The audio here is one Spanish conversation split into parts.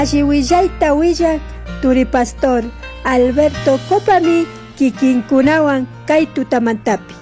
Ashiwillaita willak Turi Pastor Alberto Copami kikinkunawan kay tutamantapi.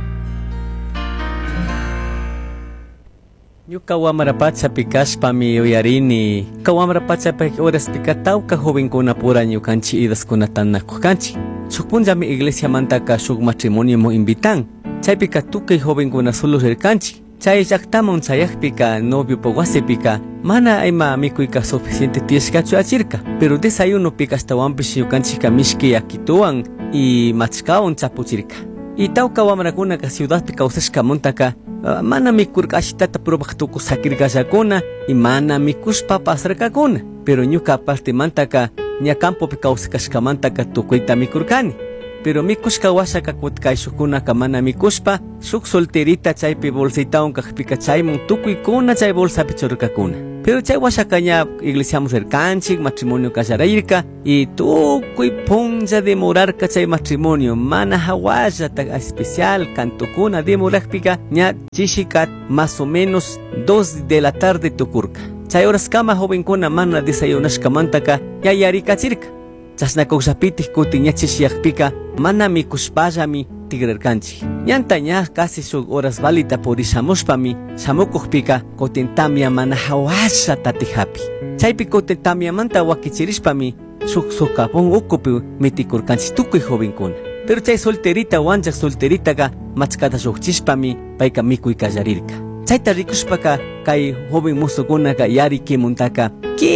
Ñuka wamarapacha pikashpami uyarini wamarapacha horas pikatawka jovenkuna pura ñukanchik idaskunata nakukanchik. Shuk punllami iglesia mantaka shuk matrimonio mo invitan. Chaypika tukay jovenkuna solo rirkanchik. Chay llaktaman chayakpika novio wasipika mana ima mikuyka suficiente tiyashkachu achirka. Pero desayuno pika ashtawanpish ñukanchika mishki yakituwan y machkawan chapuchirka. Y tawka wamrakunaka ciudadpi kawsashkamuntaka mana mikurka ashitata probaq tukusakirkallakuna y mana mikushpa pasarkakuna. Pero ñuka aparte mantaka ña campopi kawsakashkamantaka tukuyta mikurkani. Pero mikushka washaka kutkayshukkunaka mana mikushpa shuk solterita chaypi bolsitawan kaqpika chaymun tukuykuna chay bolsapi churkakuna. Pero chay washaka ña iglesiamun rirkanchik matrimonio kallarirka y tukuy punlla demorarka chay matrimonio mana hawallata especial cantukuna demorarpika ña chishika más o menos 2 de la tarde tukurka. Chay horas kama jovenkuna mana desayunashkamantaka ya yarikachirka. Chasnakuqllapitik kutin ña chishiyaqpika mana mikushpallami tigrarkanchik. Ñanta ña casi shuk horas valita purishamushpami shamukuqpika kutin tamya mana hawashata tijapi. Chaypi kutin tamyamanta wakichirishpami shuk sokapun ukupi mitikurkanchik tukuy jovenkuna. Pero chay solterita wanchaq solteritaka machkata shukchishpami payka mikuykallarirka. Chayta rikushpaka kay joven musukunaka yarikimuntaka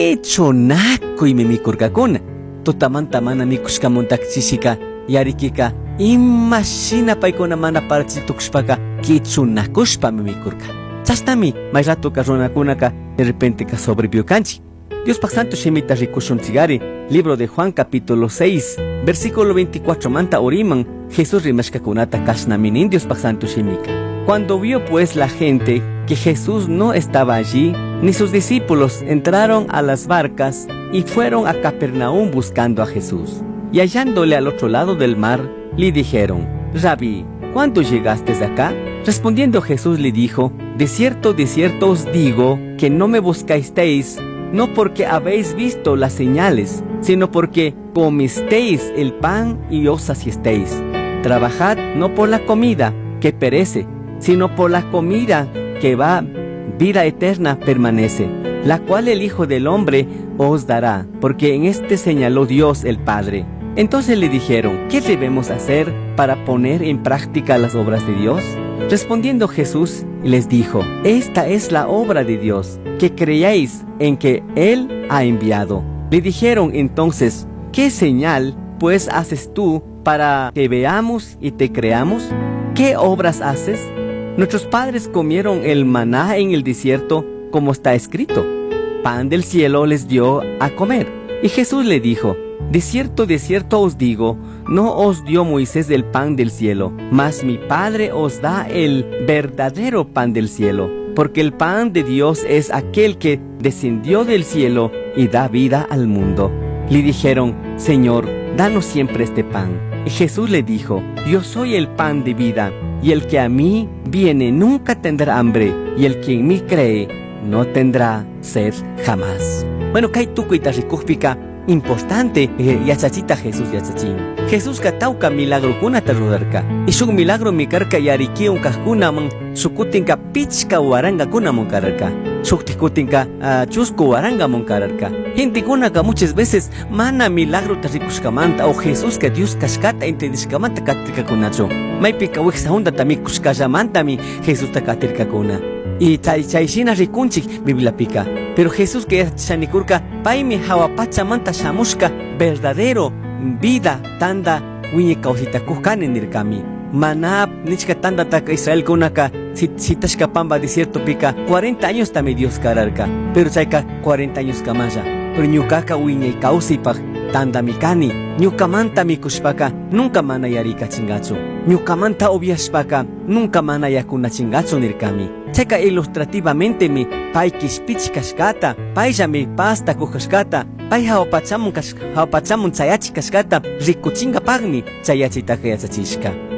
kichunakuymi mikurkakuna. Tutamanta mana mikushkamuntaka chishika yarikika imashina paykuna mana parachitukushpaka kichunakushpami mikurka. Chashnami may ratuka runakunaka de repenteka sobreviviukanchik. Diospaq santo shimita rikushunchikari libro de Juan capítulo 6 versículo 24 manta oriman Jesús rimashkakunata kashnaminin Diospaq santo shimika. Cuando vio pues la gente que Jesús no estaba allí, ni sus discípulos entraron a las barcas y fueron a Capernaum buscando a Jesús. Y hallándole al otro lado del mar, le dijeron: Rabí, ¿cuándo llegaste acá? Respondiendo Jesús le dijo: de cierto os digo que no me buscasteis, no porque habéis visto las señales, sino porque comisteis el pan y os saciasteis. Trabajad no por la comida que perece, sino por la comida que va, vida eterna permanece, la cual el Hijo del Hombre os dará, porque en este señaló Dios el Padre. Entonces le dijeron: ¿qué debemos hacer para poner en práctica las obras de Dios? Respondiendo Jesús les dijo: esta es la obra de Dios, que creáis en que Él ha enviado. Le dijeron entonces: ¿qué señal pues haces tú para que veamos y te creamos? ¿Qué obras haces? Nuestros padres comieron el maná en el desierto, como está escrito: pan del cielo les dio a comer. Y Jesús le dijo: de cierto os digo, no os dio Moisés el pan del cielo, mas mi Padre os da el verdadero pan del cielo, porque el pan de Dios es aquel que descendió del cielo y da vida al mundo. Le dijeron: Señor, danos siempre este pan. Y Jesús le dijo: yo soy el pan de vida, y el que a mí viene nunca tendrá hambre, y el que en mí cree no tendrá sed jamás. Bueno, kay tukuy tarikuqpika importante yachachita Jesús yachachin. Jesús katawka milagro kunata rudarka. Y shuk milagro mikarka yarikiun kajkunaman sukutinka pichka waranga kunamun kararka. Shuktikutinka chusku waranga mun kararka. Gente kunaka muchas veces mana milagro tarikushkamanta o Jesús que Dios kashkata entendishkamanta katirka kunacho. Maypika wiksa honda tamikushkallamantami Jesús takatirka kuna. Y chayshina rikunchik Bibliapika. Pero Jesús que chanikurka paimi hawapachamanta shamushka verdadero vida tanda wiñi kausitakuhkani nirkami. Mana nichka tanda taka Israel kunaka sitashka pamba desierto pika 40 años tami Dios kararka. Pero chayka 40 años kamaya. Pero ñukaka wiñi kausipaj tanda mikani. Ñukamanta mikushpaka nunca mana yarika chingachu. Ñukamanta obviashpaka nunca mana yakuna chingachu nirkami. Chayka ilustrativamente mi pay kishpichkashkata, paylla mi pasta kujashkata, pay hawapachamun chayachi kashkata, rikuchinga pagmi chayachitaka yachachishka.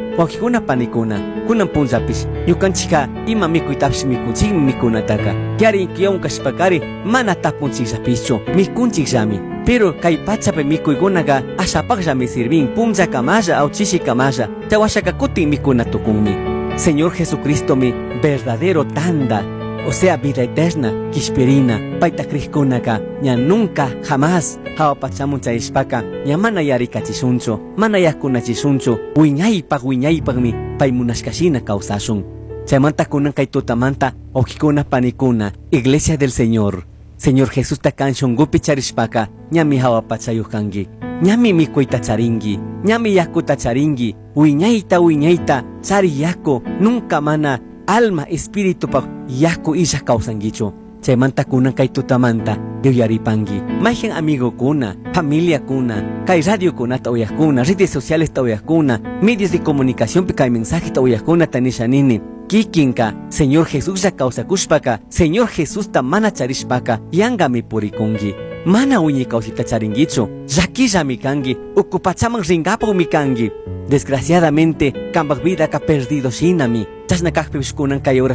wakikuna panikuna kunan punzapis ñukanchika ima mikuytapish mikunchikmi mikunataka tiari inkiyawan kashpakari mana tapunchikllapischu mikunchikllami pero kay pachapi mikuykunaqa ashapaqllami sirvin punllakamalla aw chishikamalla chawashaka kutin mikuna tukunmi Señor Jesucristo mi verdadero tanda o sea vida eterna kishpirina paita krikkunaka ña nunca jamás hawapachamun chayishpaka ña mana yarikachishunchu mana yakunachishunchu wiñaypaqmi pay munashkashina kawsashun chaymanta kunan kay tutamanta oqikuna panikuna Iglesia del Señor Jesús ta kanshungupi charishpaka ñami hawapachayuq kanki ñami mikuyta charinki ñami yakuta charinki wiñayta chari yaku nunca mana alma espíritu pa yaku isha kawsankichu chaymanta kunan kay tutamanta yuyaripanki mayjin amigo kuna familia kuna kay radio kunata uyakuna redes sociales ta uyakuna medios de comunicación pi kay mensaje ta uyakuna tanishanini kikinka Señor Jesús ya kawsakushpaka Señor Jesús ta mana charishpaka yangami purikunki mana uñi kawsita charinkichu llakillami kanki ukupachaman rinkapaqmi kanki desgraciadamente kambaq vida ka perdido shinami chashna kaqpipish kunan kay